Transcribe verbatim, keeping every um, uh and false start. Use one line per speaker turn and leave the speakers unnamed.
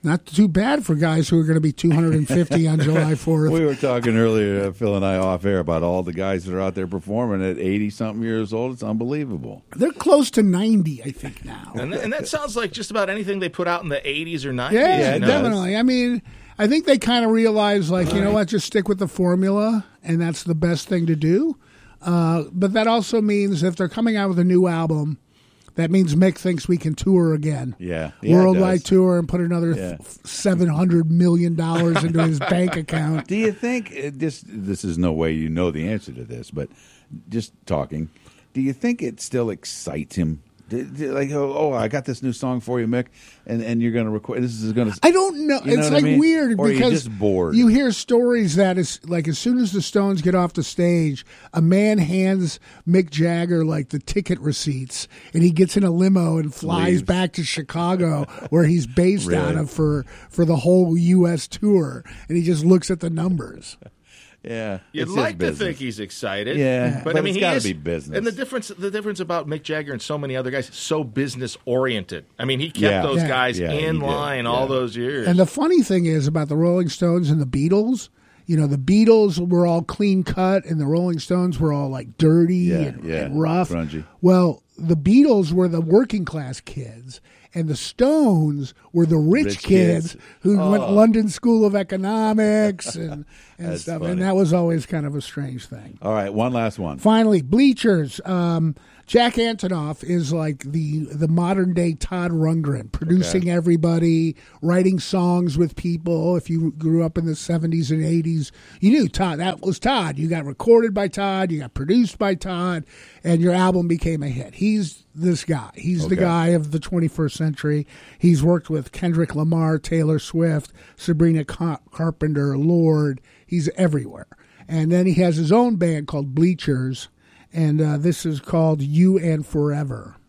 Not too bad for guys who are going to be two hundred fifty on July fourth.
We were talking earlier, uh, Phil and I, off air, about all the guys that are out there performing at eighty-something years old. It's unbelievable.
They're close to ninety, I think, now.
And, th- and that sounds like just about anything they put out in the eighties or nineties.
Yeah,
you know?
definitely. I mean, I think they kind of realize, like, you know what, just stick with the formula, and that's the best thing to do. Uh, but that also means if they're coming out with a new album, that means Mick thinks we can tour again.
Yeah. yeah
Worldwide tour and put another
yeah.
seven hundred million dollars into his bank account.
Do you think, uh, this This is no way you know the answer to this, but just talking, do you think it still excites him? Like, oh, oh, I got this new song for you, Mick, and, and you're going to record. This is going to.
I don't know.
You know
it's
like
like
I mean?
weird
or
because
are you just bored?
You hear stories that is like as soon as the Stones get off the stage, a man hands Mick Jagger like the ticket receipts, and he gets in a limo and flies
Leaves.
back to Chicago, where he's based
Really?
out of for for the whole U S tour, and he just looks at the numbers.
Yeah,
You'd
it's
like
just
to
business.
think he's excited.
Yeah,
but,
but
I mean,
it's
he
gotta
is,
be business.
And the difference, the difference about Mick Jagger and so many other guys, so business oriented. I mean, he kept
Yeah.
those
Yeah.
guys
Yeah,
in
he did.
line
Yeah.
all those years.
And the funny thing is about the Rolling Stones and the Beatles. You know, the Beatles were all clean cut, and the Rolling Stones were all like dirty
Yeah,
and,
yeah,
and rough.
grungy.
Well, the Beatles were the working class kids, and the Stones were the rich,
Rich
kids,
kids.
who
Oh.
went London School of Economics and, and
That's
stuff.
funny.
And that was always kind of a strange thing.
All right, one last one.
Finally, Bleachers. Um, Jack Antonoff is like the the modern day Todd Rundgren, producing
Okay.
everybody, writing songs with people. If you grew up in the seventies and eighties, you knew Todd. That was Todd. You got recorded by Todd, you got produced by Todd, and your album became a hit. He's this guy. He's the
Okay.
guy of the twenty-first century. He's worked with Kendrick Lamar, Taylor Swift, Sabrina Car- Carpenter, Lorde. He's everywhere. And then he has his own band called Bleachers. And uh, this is called You and Forever.